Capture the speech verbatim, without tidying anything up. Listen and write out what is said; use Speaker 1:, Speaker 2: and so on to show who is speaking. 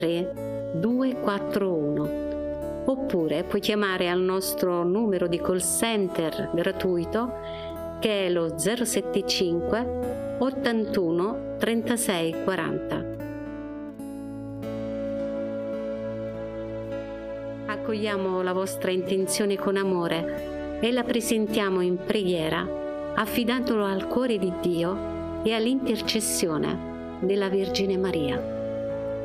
Speaker 1: tre due quattro uno, oppure puoi chiamare al nostro numero di call center gratuito che è lo zero sette cinque ottantuno trentasei quaranta. Accogliamo la vostra intenzione con amore e la presentiamo in preghiera, affidandolo al cuore di Dio e all'intercessione della Vergine Maria.